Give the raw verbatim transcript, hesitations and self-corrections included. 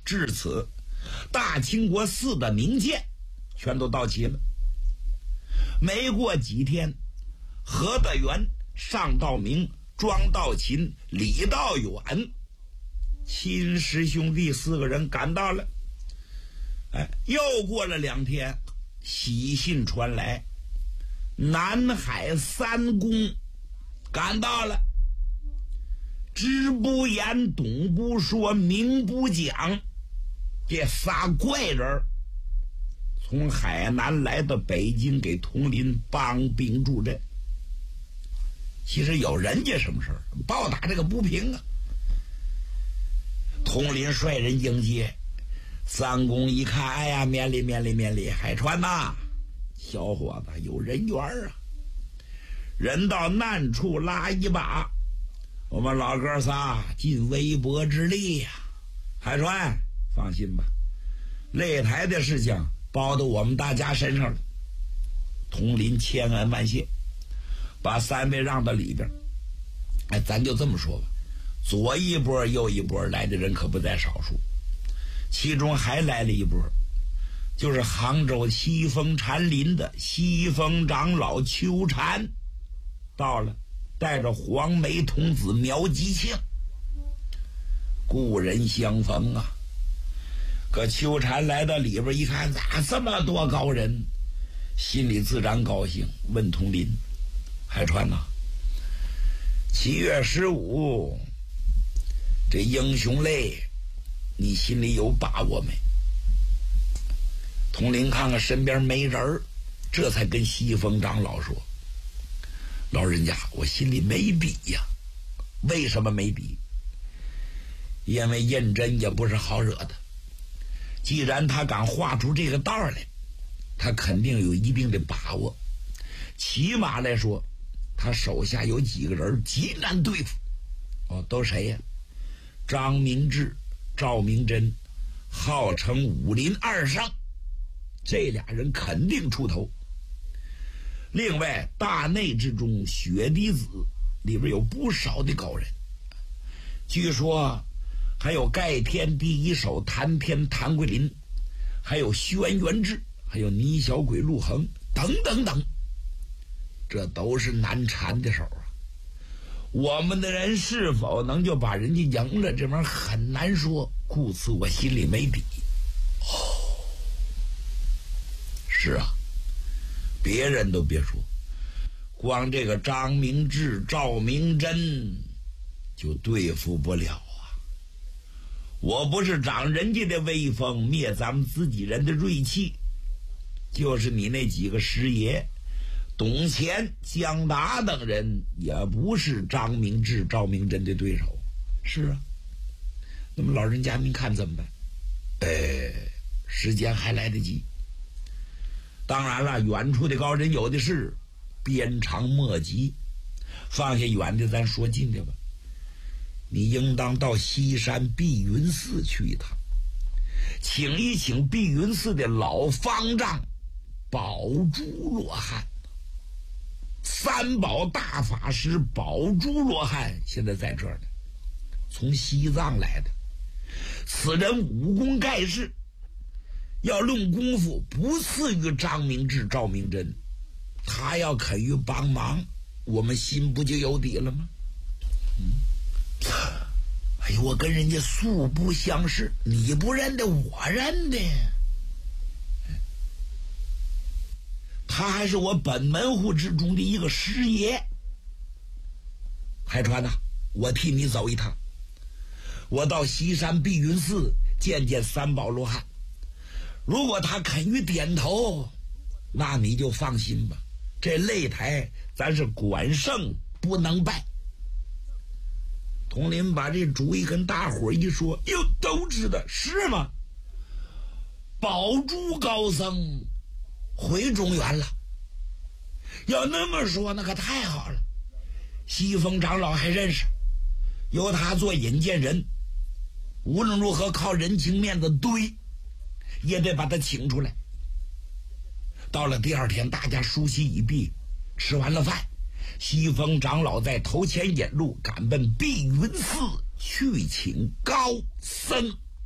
至此，大清国四的名剑全都到齐了。没过几天，何德元、尚道明、庄道勤、李道远秦氏兄弟四个人赶到了。哎，又过了两天，喜信传来，南海三公赶到了。知不言，懂不说，明不讲，这仨怪人从海南来到北京，给佟林帮兵助阵。其实有人家什么事儿，报答这个不平啊。佟林率人迎接，三公一看，哎呀，免礼免礼免礼，海川呐，小伙子有人缘啊，人到难处拉一把，我们老哥仨尽微薄之力呀、啊。海川，放心吧，擂台的事情包到我们大家身上了。佟林千恩万谢，把三位让到里边。哎，咱就这么说吧，左一波右一波来的人可不在少数，其中还来了一波，就是杭州西风禅林的西风长老邱禅到了，带着黄眉童子苗吉庆，故人相逢啊。可邱禅来到里边一看，咋这么多高人，心里自然高兴，问佟林：海川呐、啊，七月十五这英雄泪你心里有把握没？佟林看看身边没人，这才跟西风长老说：老人家，我心里没底呀。为什么没底？因为胤禛也不是好惹的，既然他敢画出这个道来，他肯定有一定的把握，起码来说他手下有几个人极难对付。哦，都谁呀？张明志、赵明真，号称武林二圣，这俩人肯定出头。另外大内之中，雪滴子里边有不少的高人，据说还有盖天第一手谭天谭桂林，还有轩辕志，还有泥小鬼陆恒等等等，这都是难缠的手啊。我们的人是否能就把人家赢了，这玩意儿很难说，故此我心里没底。哦，是啊，别人都别说，光这个张明志、赵明真就对付不了啊。我不是长人家的威风，灭咱们自己人的锐气，就是你那几个师爷董乾、江达等人也不是张明志、赵明真的对手。是啊，那么老人家您看怎么办？呃，时间还来得及。当然了，远处的高人有的是，鞭长莫及，放下远的，咱说近的吧。你应当到西山碧云寺去一趟，请一请碧云寺的老方丈宝珠罗汉。三宝大法师宝珠罗汉现在在这儿呢，从西藏来的。此人武功盖世，要论功夫不次于张明志、赵明真，他要肯于帮忙，我们心不就有底了吗？嗯，哎呦，我跟人家素不相识，你不认得我认得，他还是我本门户之中的一个师爷。海川呐、啊，我替你走一趟，我到西山碧云寺见见三宝罗汉，如果他肯于点头，那你就放心吧，这擂台咱是管胜不能败。佟林把这主意跟大伙一说，哟，都知道是吗？宝珠高僧回中原了，要那么说那可太好了。西风长老还认识，由他做引荐人，无论如何靠人情面子堆也得把他请出来。到了第二天，大家梳洗已毕，吃完了饭，西风长老在头前引路，赶奔碧云寺去请高僧。